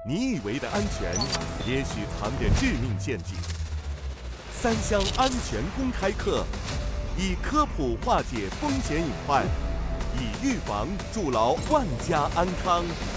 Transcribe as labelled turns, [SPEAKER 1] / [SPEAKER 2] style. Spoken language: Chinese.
[SPEAKER 1] 你以为的安全，也许藏着致命陷阱。三箱安全公开课，以科普化解风险隐患，以预防筑牢万家安康。